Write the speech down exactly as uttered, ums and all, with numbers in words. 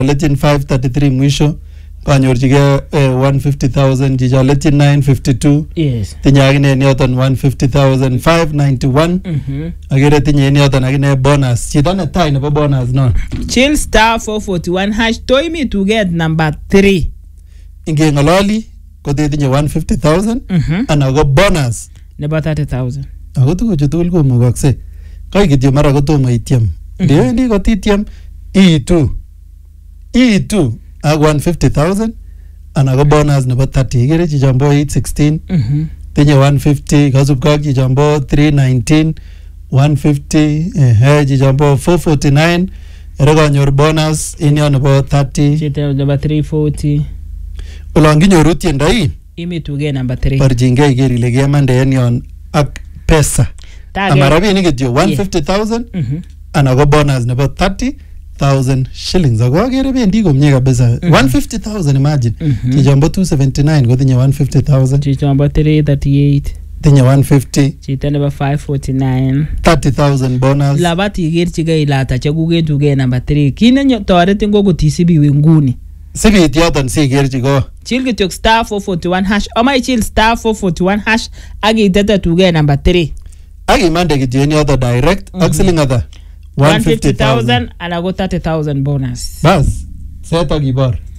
letin five thirty-three mwisho kanyorchige uh, one hundred fifty thousand chicho letin nine fifty-two Yes. tinye akine en yoton one hundred fifty thousand five ninety-one Mhm. akere tinye en yoton akine bonus chito netai nebo bonus non Chill star four forty-one hash toy me to get number three. ingeng'ololi kotetinye one hundred fifty thousand Mhm. anan ko bonus Nebo thirty thousand. ako tuguchu tugul komukokse kai kityo mara kotomo ityem ndiwendi kotityem iitu iitu ak one hundred fifty thousand anan ko bonus nebo thirty ikere chichombo eight sixteen Mhm. tinye one hundred fifty kasubkei ak chichombo three nineteen one hundred fifty ehe chichombo four forty-nine ere kanyor bonus en yo nebo thirty Chito nebo three forty. olon kinyoru tiendo ii Imi to get number three. borchingei iker ile kemande en yon ak pesa Target. ama rabinik kityo one hundred fifty thousand Mhm. anan ko bonus nebo thirty thousand shillings ako akere bendi komie kabisa Mhm. one hundred fifty thousand imagine Mhm. chichombo two seventy-nine kotinye one hundred fifty thousand Chito nebo three thirty-eight. tinye one hundred fifty Chito nebo five forty-nine. thirty thousand bonus Labat ikerchigei ilata chekuket to get number three. Kit ne toretin ko kotisibiwe nguni. sibit yoton sikerchi ko Chill kityok star four forty-one hash. Ama ichill star four forty-one hash ak itete to get number three. ak imande kityo en yoton direct ak siling ata one hundred fifty thousand ala ko thirty thousand bonus. bas set ak ibor